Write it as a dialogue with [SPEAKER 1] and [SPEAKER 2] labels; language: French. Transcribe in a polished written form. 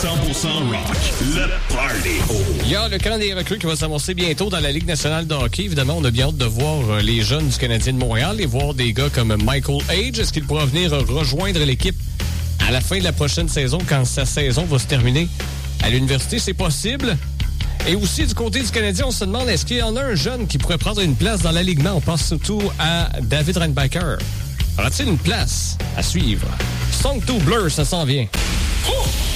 [SPEAKER 1] rock, le party.
[SPEAKER 2] Il y a le camp des recrues qui va s'amorcer bientôt dans la Ligue nationale de hockey. Évidemment, on a bien hâte de voir les jeunes du Canadien de Montréal et voir des gars comme Michael Age. Est-ce qu'il pourra venir rejoindre l'équipe à la fin de la prochaine saison, quand sa saison va se terminer à l'université? C'est possible. Et aussi, du côté du Canadien, on se demande, est-ce qu'il y en a un jeune qui pourrait prendre une place dans l'alignement? On pense surtout à David Reinbacher. Aura-t-il une place à suivre? Song to Blur, ça s'en vient.